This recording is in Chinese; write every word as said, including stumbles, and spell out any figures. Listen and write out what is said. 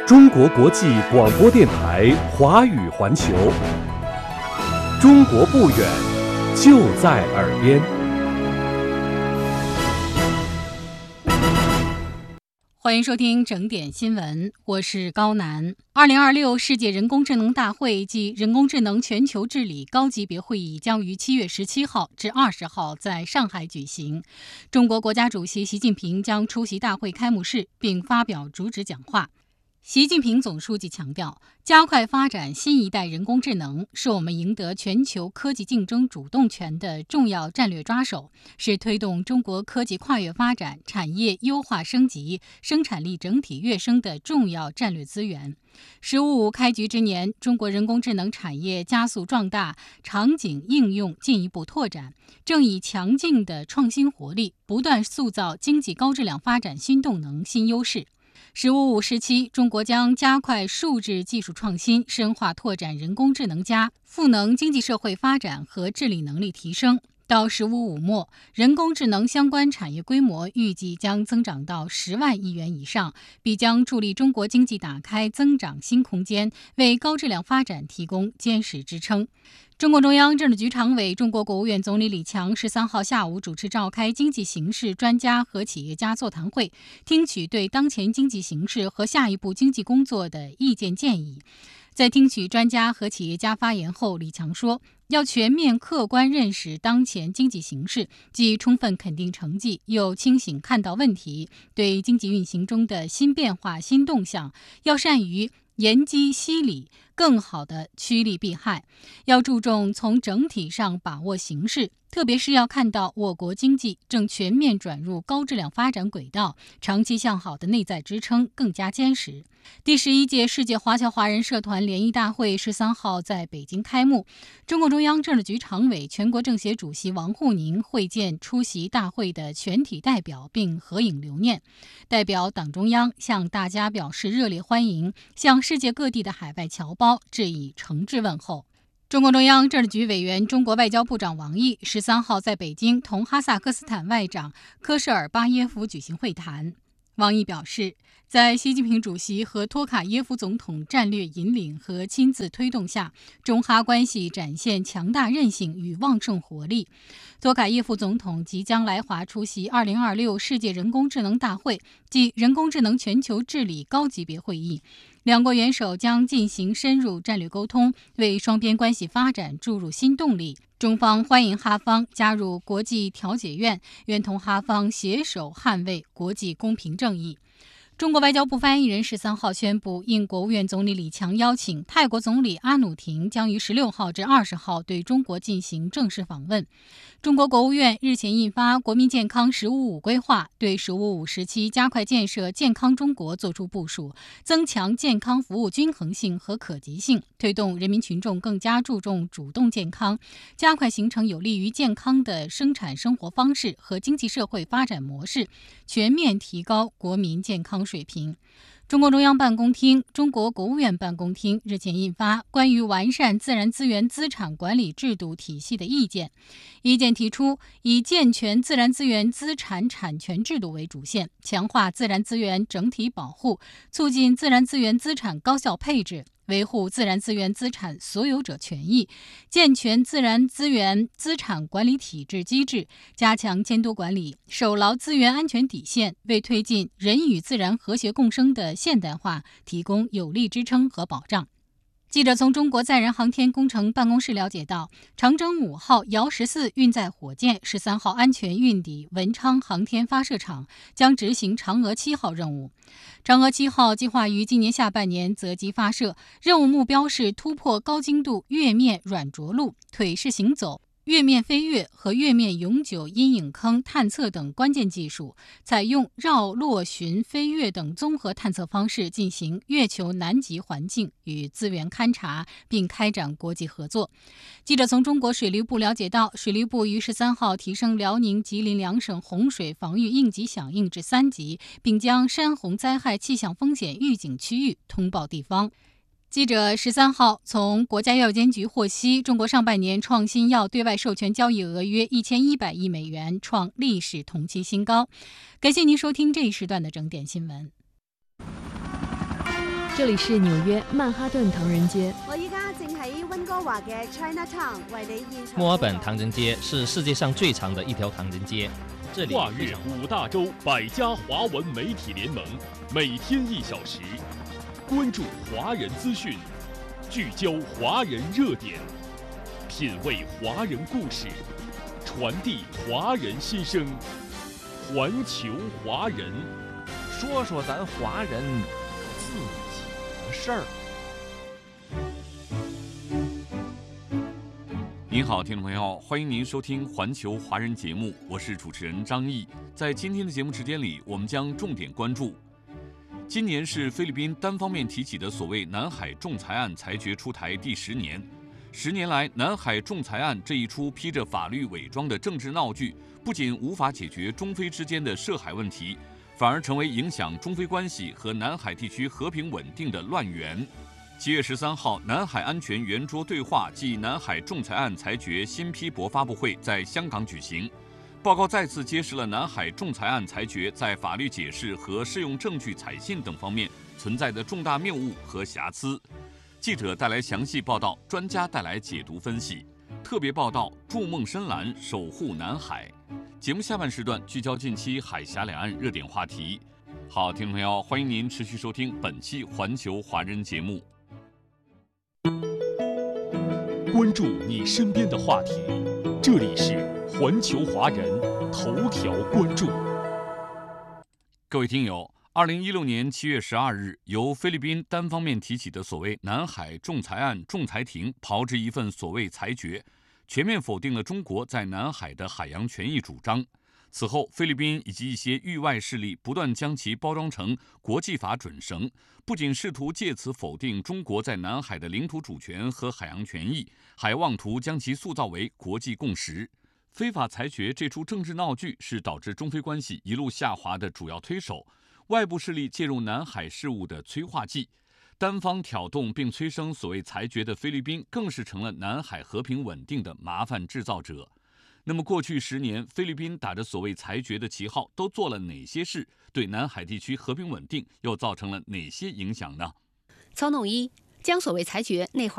中国国际广播电台华语环球，中国不远，就在耳边。 欢迎收听整点新闻，我是高楠。二零二六世界人工智能大会暨人工智能全球治理高级别会议将于七月十七号至二十号在上海举行。中国国家主席习近平将出席大会开幕式并发表主旨讲话。习近平总书记强调，加快发展新一代人工智能是我们赢得全球科技竞争主动权的重要战略抓手，是推动中国科技跨越发展、产业优化升级、生产力整体跃升的重要战略资源。“十五五”开局之年，中国人工智能产业加速壮大，场景应用进一步拓展，正以强劲的创新活力，不断塑造经济高质量发展新动能、新优势。十五五时期，中国将加快数字技术创新，深化拓展人工智能加赋能经济社会发展和治理能力提升。到“十五五”末，人工智能相关产业规模预计将增长到十万亿元以上，必将助力中国经济打开增长新空间，为高质量发展提供坚实支撑。中共中央政治局常委、中国国务院总理李强十三号下午主持召开经济形势专家和企业家座谈会，听取对当前经济形势和下一步经济工作的意见建议。在听取专家和企业家发言后，李强说，要全面客观认识当前经济形势，既充分肯定成绩，又清醒看到问题，对经济运行中的新变化、新动向，要善于沿机析理，更好地趋利避害，要注重从整体上把握形势，特别是要看到我国经济正全面转入高质量发展轨道，长期向好的内在支撑更加坚实。第十一届世界华侨华人社团联谊大会十三号在北京开幕，中共中央政治局常委、全国政协主席王沪宁会见出席大会的全体代表并合影留念，代表党中央向大家表示热烈欢迎，向世界各地的海外侨胞致以诚挚问候。中共中央政治局委员、中国外交部长王毅十三号在北京同哈萨克斯坦外长科舍尔巴耶夫举行会谈。王毅表示，在习近平主席和托卡耶夫总统战略引领和亲自推动下，中哈关系展现强大韧性与旺盛活力。托卡耶夫总统即将来华出席二零二六世界人工智能大会暨人工智能全球治理高级别会议，两国元首将进行深入战略沟通，为双边关系发展注入新动力。中方欢迎哈方加入国际调解院，愿同哈方携手捍卫国际公平正义。中国外交部发言人十三号宣布，应国务院总理李强邀请，泰国总理阿努廷将于十六号至二十号对中国进行正式访问。中国国务院日前印发《国民健康“十五五”规划》，对“十五五”时期加快建设健康中国作出部署，增强健康服务均衡性和可及性，推动人民群众更加注重主动健康，加快形成有利于健康的生产生活方式和经济社会发展模式，全面提高国民健康水平。中共中央办公厅、中国国务院办公厅日前印发《关于完善自然资源资产管理制度体系的意见》。意见提出，以健全自然资源资产产权制度为主线，强化自然资源整体保护，促进自然资源资产高效配置，维护自然资源资产所有者权益，健全自然资源资产管理体制机制，加强监督管理，守牢资源安全底线，为推进人与自然和谐共生的现代化提供有力支撑和保障。记者从中国载人航天工程办公室了解到，长征五号遥十四运载火箭十三号安全运抵文昌航天发射场，将执行嫦娥七号任务。嫦娥七号计划于今年下半年择机发射，任务目标是突破高精度月面软着陆、腿式行走、月面飞跃和月面永久阴影坑探测等关键技术，采用绕、落、巡、飞跃等综合探测方式进行月球南极环境与资源勘察，并开展国际合作。记者从中国水利部了解到，水利部于十三号提升辽宁、吉林两省洪水防御应急响应至三级，并将山洪灾害气象风险预警区域通报地方。记者十三号从国家药监局获悉，中国上半年创新药对外授权交易额约一千一百亿美元，创历史同期新高。感谢您收听这一时段的整点新闻。 这里是纽約曼哈頓唐人街。 我依家正喺溫哥華嘅 Chinatown 為你現場。 墨爾本唐人街是世界上最長的一條唐人街。這裡跨越五大洲百家華文媒體聯盟，每天一小時，關注華人資訊，聚焦華人熱點，品味華人故事，傳遞華人心聲。環球華人， 說說咱華人自己的事兒。 您好，听众朋友，欢迎您收听环球华人节目，我是主持人张毅。在今天的节目时间里，我们将重点关注：今年是菲律宾单方面提起的所谓南海仲裁案裁决出台第十年。十年来，南海仲裁案这一出披着法律伪装的政治闹剧，不仅无法解决中菲之间的涉海问题，反而成为影响中菲关系和南海地区和平稳定的乱源。七月十三号，南海安全圆桌对话暨南海仲裁案裁决新批驳发布会在香港举行。报告再次揭示了南海仲裁案裁决在法律解释和适用证据采信等方面存在的重大谬误和瑕疵。记者带来详细报道，专家带来解读分析。特别报道：筑梦深蓝，守护南海。节目下半时段聚焦近期海峡两岸热点话题。好，听众朋友，欢迎您持续收听本期环球华人节目。 关注你身边的话题，这里是环球华人头条关注。 各位听友，二零一六年七月十二日，由菲律宾单方面提起的所谓南海仲裁案仲裁庭炮制一份所谓裁决，全面否定了中国在南海的海洋权益主张。此后，菲律宾以及一些域外势力不断将其包装成国际法准绳，不仅试图借此否定中国在南海的领土主权和海洋权益，还妄图将其塑造为国际共识。非法裁决这出政治闹剧是导致中菲关系一路下滑的主要推手，外部势力介入南海事务的催化剂。单方挑动并催生所谓裁决的菲律宾，更是成了南海和平稳定的麻烦制造者。那么过去十年，菲律宾打着所谓裁决的旗号，都做了哪些事？对南海地区和平稳定又造成了哪些影响呢？ 操弄一，将所谓裁决内化